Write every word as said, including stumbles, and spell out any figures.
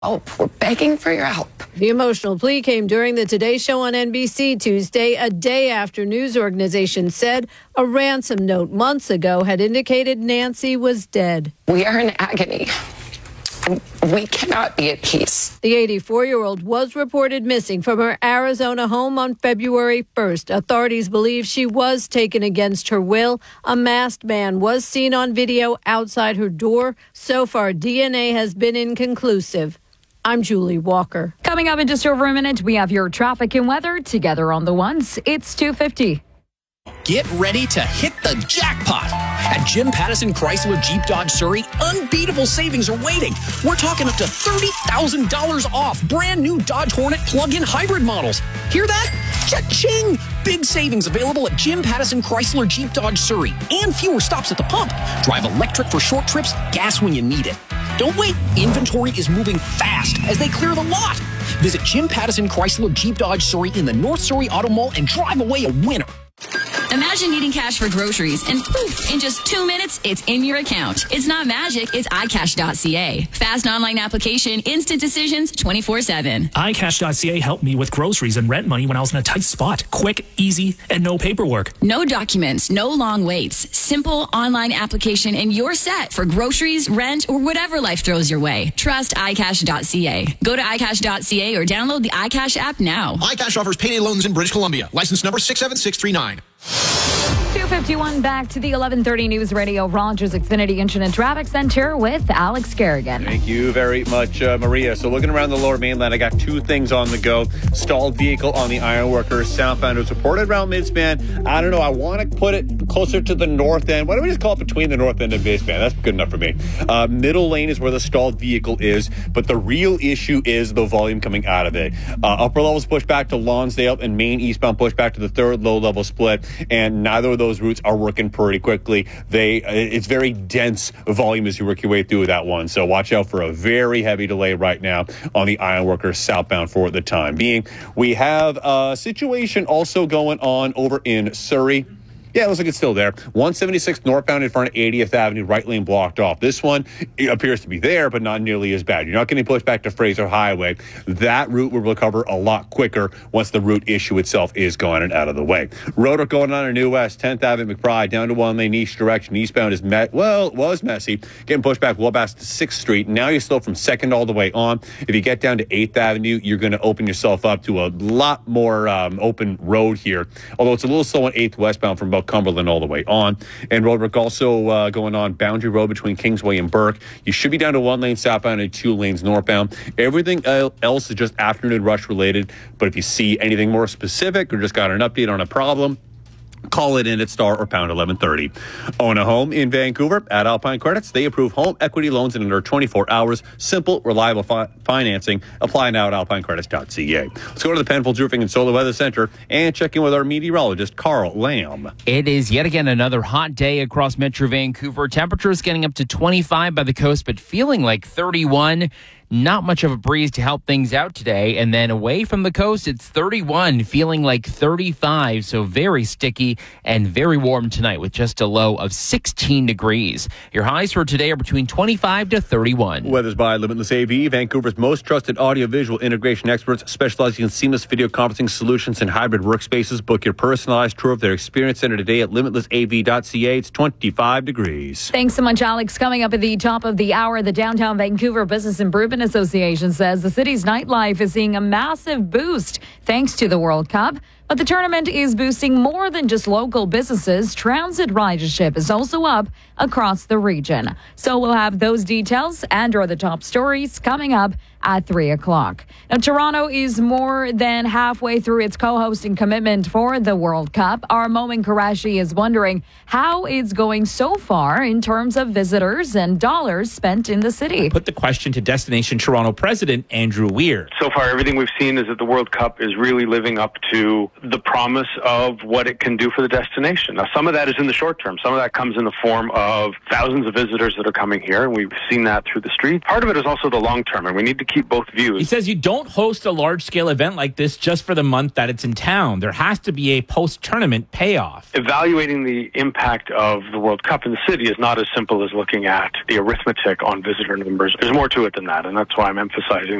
help. We're begging for your help. The emotional plea came during the Today Show on N B C Tuesday, a day after news organizations said a ransom note months ago had indicated Nancy was dead. We are in agony. We cannot be at peace. The eighty-four-year-old was reported missing from her Arizona home on February first. Authorities believe she was taken against her will. A masked man was seen on video outside her door. So far, D N A has been inconclusive. I'm Julie Walker. Coming up in just over a minute, we have your traffic and weather together on the ones. It's two fifty. Get ready to hit the jackpot. At Jim Pattison Chrysler Jeep Dodge Surrey, unbeatable savings are waiting. We're talking up to thirty thousand dollars off brand new Dodge Hornet plug-in hybrid models. Hear that? Cha-ching! Big savings available at Jim Pattison Chrysler Jeep Dodge Surrey and fewer stops at the pump. Drive electric for short trips, gas when you need it. Don't wait. Inventory is moving fast as they clear the lot. Visit Jim Pattison Chrysler Jeep Dodge Surrey in the North Surrey Auto Mall and drive away a winner. Imagine needing cash for groceries and poof, in just two minutes, it's in your account. It's not magic, it's i cash dot c a. Fast online application, instant decisions, twenty-four seven. i cash dot c a helped me with groceries and rent money when I was in a tight spot. Quick, easy, and no paperwork. No documents, no long waits. Simple online application and you're set for groceries, rent, or whatever life throws your way. Trust i cash dot c a. Go to i cash dot c a or download the iCash app now. iCash offers payday loans in British Columbia. License number six seven six three nine. two fifty-one, back to the eleven thirty News Radio Rogers Xfinity Incident Traffic Center with Alex Kerrigan. Thank you very much, uh, Maria. So looking around the Lower Mainland, I got two things on the go. Stalled vehicle on the Ironworkers southbound. It was reported around Midspan. I don't know. I want to put it closer to the north end. Why don't we just call it between the north end and Midspan? That's good enough for me. Uh, middle lane is where the stalled vehicle is, but the real issue is the volume coming out of it. Uh, upper levels push back to Lonsdale and Main eastbound push back to the third low level split, and neither of those routes are working pretty quickly. They it's very dense volume as you work your way through that one. So watch out for a very heavy delay right now on the Ironworkers southbound for the time being. We have a situation also going on over in Surrey. Yeah, it looks like it's still there. one seventy-six northbound in front of eightieth Avenue, right lane blocked off. This one it appears to be there, but not nearly as bad. You're not getting pushed back to Fraser Highway. That route will recover a lot quicker once the route issue itself is gone and out of the way. Road going on in New West, tenth Avenue, McBride, down to one lane east direction. Eastbound is met. Well, it was messy. Getting pushed back well past to sixth Street. Now you're still from second all the way on. If you get down to eighth Avenue, you're going to open yourself up to a lot more um, open road here. Although it's a little slow on eighth westbound from about Cumberland all the way on. And road work also uh, going on Boundary Road between Kingsway and Burke. You should be down to one lane southbound and two lanes northbound. Everything else is just afternoon rush related. But if you see anything more specific or just got an update on a problem, call it in at star or pound eleven thirty. Own a home in Vancouver at Alpine Credits. They approve home equity loans in under twenty-four hours. Simple, reliable fi- financing. Apply now at alpine credits dot c a. Let's go to the Penfolds Roofing and Solar Weather Center and check in with our meteorologist, Carl Lamb. It is yet again another hot day across Metro Vancouver. Temperatures getting up to twenty-five by the coast, but feeling like thirty-one. Not much of a breeze to help things out today. And then away from the coast, it's thirty-one, feeling like thirty-five. So very sticky and very warm tonight with just a low of sixteen degrees. Your highs for today are between twenty-five to thirty-one. Weather's by Limitless A V, Vancouver's most trusted audiovisual integration experts specializing in seamless video conferencing solutions and hybrid workspaces. Book your personalized tour of their experience center today at limitless a v dot c a. It's twenty-five degrees. Thanks so much, Alex. Coming up at the top of the hour, the Downtown Vancouver Business Improvement Association says the city's nightlife is seeing a massive boost thanks to the World Cup. But the tournament is boosting more than just local businesses. Transit ridership is also up across the region. So we'll have those details and or the top stories coming up at three o'clock. Now, Toronto is more than halfway through its co-hosting commitment for the World Cup. Our Momin Qureshi is wondering how it's going so far in terms of visitors and dollars spent in the city. Put the question to Destination Toronto President Andrew Weir. So far, everything we've seen is that the World Cup is really living up to the promise of what it can do for the destination. Now, some of that is in the short term. Some of that comes in the form of thousands of visitors that are coming here, and we've seen that through the street. Part of it is also the long term, and we need to keep both views. He says you don't host a large-scale event like this just for the month that it's in town. There has to be a post-tournament payoff. Evaluating the impact of the World Cup in the city is not as simple as looking at the arithmetic on visitor numbers. There's more to it than that, and that's why I'm emphasizing